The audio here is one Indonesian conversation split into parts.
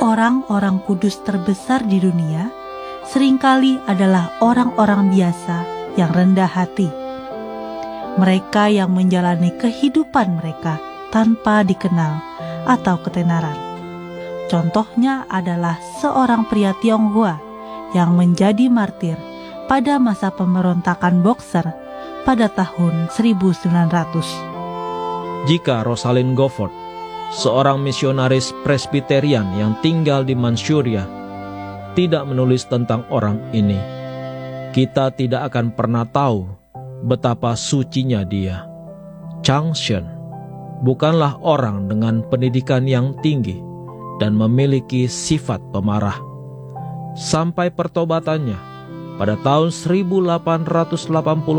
Orang-orang kudus terbesar di dunia seringkali adalah orang-orang biasa yang rendah hati. Mereka yang menjalani kehidupan mereka tanpa dikenal atau ketenaran. Contohnya adalah seorang pria Tionghoa yang menjadi martir pada masa pemberontakan Boxer pada tahun 1900. Jika Rosalind Gofford, seorang misionaris Presbyterian yang tinggal di Manchuria, tidak menulis tentang orang ini, kita tidak akan pernah tahu betapa sucinya dia. Chang Shen bukanlah orang dengan pendidikan yang tinggi dan memiliki sifat pemarah. Sampai pertobatannya pada tahun 1886,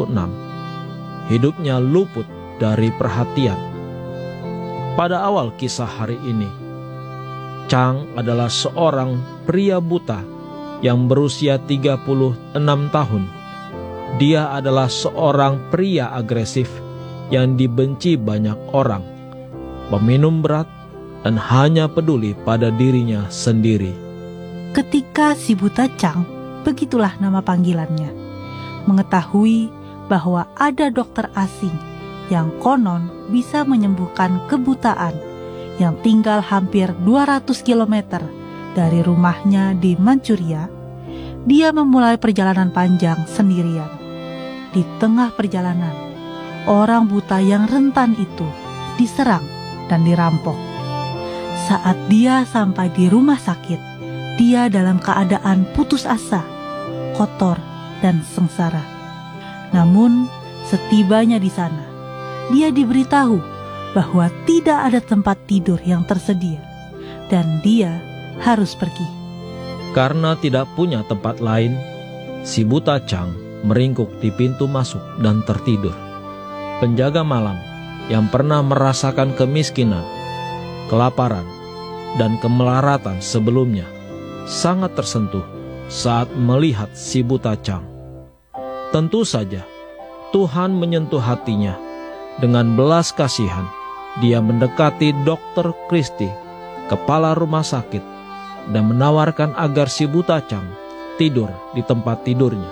hidupnya luput dari perhatian. Pada awal kisah hari ini, Chang adalah seorang pria buta yang berusia 36 tahun. Dia adalah seorang pria agresif yang dibenci banyak orang, peminum berat, dan hanya peduli pada dirinya sendiri. Ketika si buta Chang, begitulah nama panggilannya, mengetahui bahwa ada dokter asing yang konon bisa menyembuhkan kebutaan yang tinggal hampir 200 km dari rumahnya di Manchuria, dia memulai perjalanan panjang sendirian. Di tengah perjalanan, orang buta yang rentan itu diserang dan dirampok. Saat dia sampai di rumah sakit, dia dalam keadaan putus asa, kotor, dan sengsara. Namun, setibanya di sana, dia diberitahu bahwa tidak ada tempat tidur yang tersedia dan dia harus pergi. Karena tidak punya tempat lain, si buta Chang meringkuk di pintu masuk dan tertidur. Penjaga malam yang pernah merasakan kemiskinan, kelaparan, dan kemelaratan sebelumnya sangat tersentuh saat melihat si buta Chang. Tentu saja Tuhan menyentuh hatinya. Dengan belas kasihan, dia mendekati Dr. Christie, kepala rumah sakit, dan menawarkan agar si buta Chang tidur di tempat tidurnya.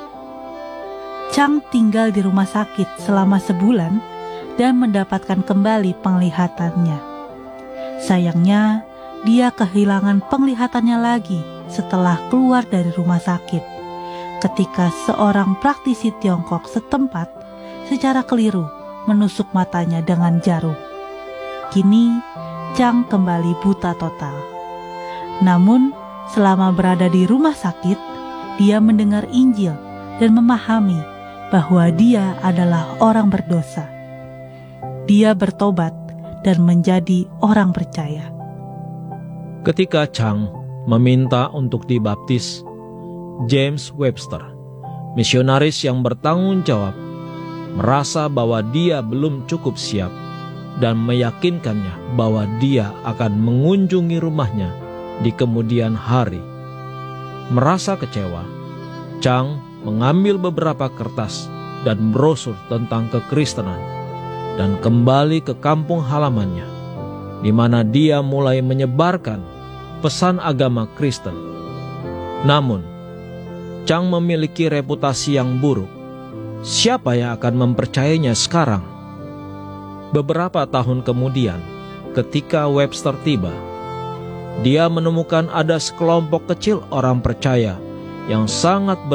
Chang tinggal di rumah sakit selama sebulan dan mendapatkan kembali penglihatannya. Sayangnya, dia kehilangan penglihatannya lagi setelah keluar dari rumah sakit, ketika seorang praktisi Tiongkok setempat secara keliru menusuk matanya dengan jarum. Kini, Chang kembali buta total. Namun, selama berada di rumah sakit, dia mendengar Injil dan memahami bahwa dia adalah orang berdosa. Dia bertobat dan menjadi orang percaya. Ketika Chang meminta untuk dibaptis, James Webster, misionaris yang bertanggung jawab, merasa bahwa dia belum cukup siap dan meyakinkannya bahwa dia akan mengunjungi rumahnya di kemudian hari. Merasa kecewa, Chang mengambil beberapa kertas dan brosur tentang kekristenan dan kembali ke kampung halamannya, di mana dia mulai menyebarkan pesan agama Kristen. Namun, Chang memiliki reputasi yang buruk. Siapa yang akan mempercayainya sekarang? Beberapa tahun kemudian, ketika Webster tiba, dia menemukan ada sekelompok kecil orang percaya yang sangat